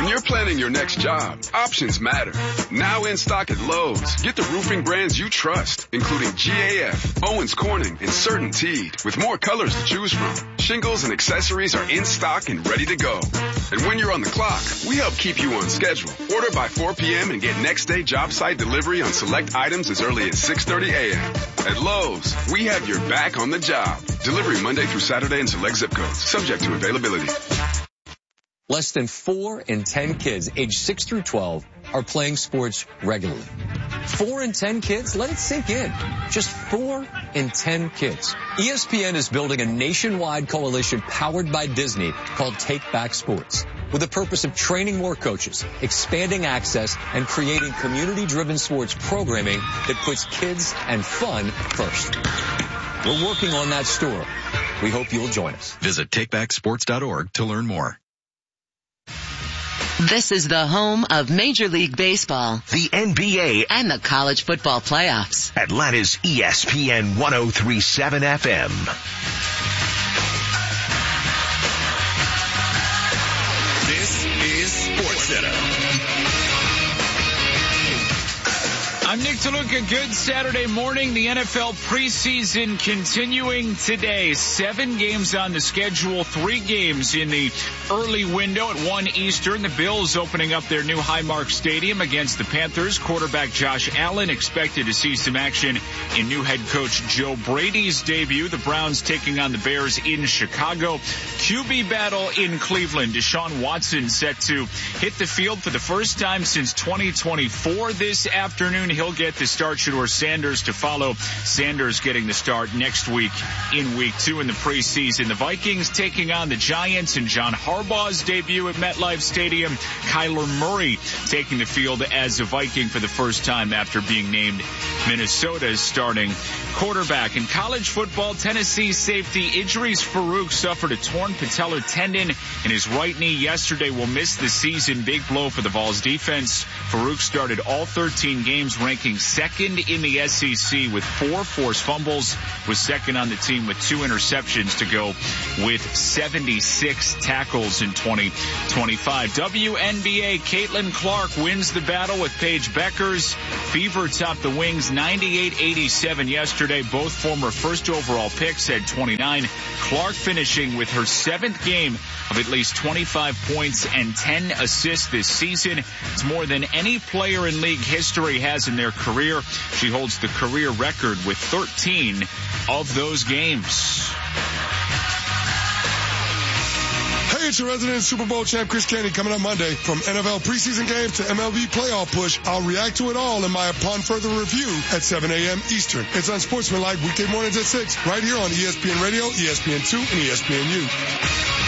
you're planning your next job, options matter. Now in stock at Lowe's, get the roofing brands you trust, including GAF, Owens Corning, and CertainTeed, with more colors to choose from. Shingles and accessories are in stock and ready to go. And when you're on the clock, we help keep you on schedule. Order by 4 p.m. and get next day job site delivery on select items as early as 6:30 a.m. At Lowe's, we have your back on the job. Delivery Monday through Saturday in select zip codes, subject to availability. Less than 4 in 10 kids aged 6 through 12 are playing sports regularly. 4 in 10 kids? Let it sink in. Just 4 in 10 kids. ESPN is building a nationwide coalition powered by Disney called Take Back Sports, with the purpose of training more coaches, expanding access, and creating community-driven sports programming that puts kids and fun first. We're working on that story. We hope you'll join us. Visit takebacksports.org to learn more. This is the home of Major League Baseball, the NBA, and the college football playoffs. Atlanta's ESPN 103.7 FM. This is SportsCenter. I'm Nick DeLuca. Good Saturday morning. The NFL preseason continuing today. 7 games on the schedule, 3 games in the early window at 1 Eastern. The Bills opening up their new Highmark Stadium against the Panthers. Quarterback Josh Allen expected to see some action in new head coach Joe Brady's debut. The Browns taking on the Bears in Chicago. QB battle in Cleveland. Deshaun Watson set to hit the field for the first time since 2024 this afternoon. He'll get the start. Shedeur Sanders to follow. Sanders getting the start next week in week 2 in the preseason. The Vikings taking on the Giants in John Harbaugh's debut at MetLife Stadium. Kyler Murray taking the field as a Viking for the first time after being named Minnesota's starting quarterback. In college football, Tennessee safety Idris Farouk suffered a torn patellar tendon in his right knee yesterday. Will miss the season. Big blow for the Vols defense. Farouk started all 13 games, ranking second in the SEC with 4 forced fumbles, was second on the team with 2 interceptions to go with 76 tackles in 2025. WNBA, Caitlin Clark wins the battle with Paige Beckers. Fever topped the Wings 98-87 yesterday. Both former first overall picks had 29. Clark finishing with her 7th game of at least 25 points and 10 assists this season. It's more than any player in league history has in their career. She holds the career record with 13 of those games. Hey, it's your resident Super Bowl champ Chris Canty coming up Monday. From NFL preseason games to MLB playoff push, I'll react to it all in my Upon Further Review at 7 a.m. Eastern. It's Unsportsmanlike weekday mornings at 6, right here on ESPN Radio, ESPN2, and ESPNU.